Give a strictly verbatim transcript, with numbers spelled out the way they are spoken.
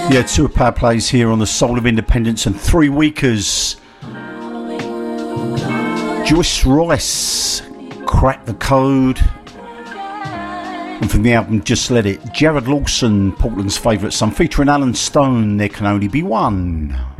Yeah, two power plays here on the Soul of Independence and three weekers. Joyce Royce, Crack the Code. And from the album Just Let It, Jared Lawson, Portland's favourite son, featuring Alan Stone, There Can Only Be One.